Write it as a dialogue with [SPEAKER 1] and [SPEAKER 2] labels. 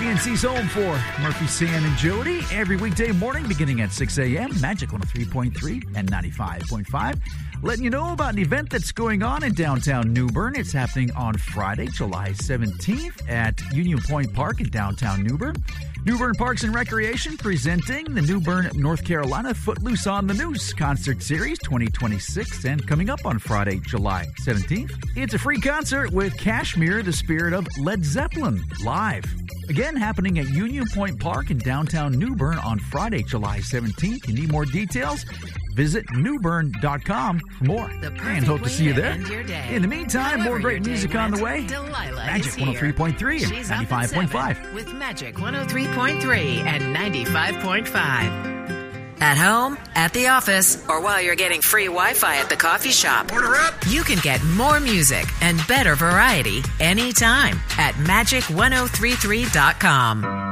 [SPEAKER 1] PNC's home for Murphy, Sam, and Jody every weekday morning beginning at 6 a.m. Magic 103.3 and 95.5. Letting you know about an event that's going on in downtown New Bern. It's happening on Friday, July 17th at Union Point Park in downtown New Bern. New Bern Parks and Recreation presenting the New Bern, North Carolina Footloose on the News Concert Series 2026 and coming up on Friday, July 17th. It's a free concert with Kashmir, the Spirit of Led Zeppelin, live. Again, happening at Union Point Park in downtown New Bern on Friday, July 17th. You need more details? Visit newbern.com for more. And hope to see you there. In the meantime, more great music on the way. Magic 103.3 and 95.5.
[SPEAKER 2] With Magic 103.3 and 95.5. At home, at the office, or while you're getting free Wi-Fi at the coffee shop.
[SPEAKER 3] Order up!
[SPEAKER 2] You can get more music and better variety anytime at magic1033.com.